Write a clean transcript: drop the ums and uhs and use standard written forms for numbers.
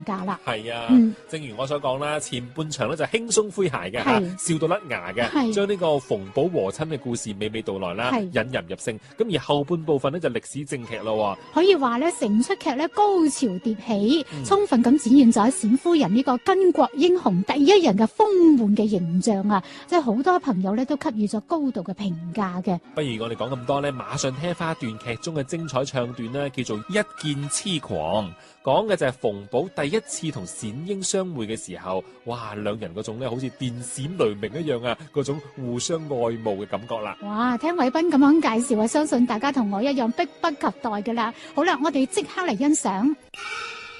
價啦。 係啊， 嗯正如我所講啦，前半場咧就輕鬆詼諧嘅係笑到甩牙嘅， 係將呢個馮寶和親嘅故事娓娓道來啦， 係引人入勝。咁而後半部分咧就歷史正劇咯可以話咧，成出劇咧高潮迭起， 嗯充分咁展現咗冼夫人呢個巾幗英雄第一人嘅豐滿嘅形象啊！即係好多朋友咧都給予咗高度嘅評價嘅。 不如我哋講咁多咧，馬上聽翻一段劇中嘅精彩唱段啦，叫做《一見痴狂》，講嘅就係馮寶第一次同冼英相會嘅時候，哇，兩人嗰種咧好似電閃雷鳴一樣啊，嗰種互相愛慕嘅感覺啦。 哇！聽偉斌咁樣介紹，我相信大家同我一樣迫不及待㗎啦。好啦，我哋即刻嚟欣賞。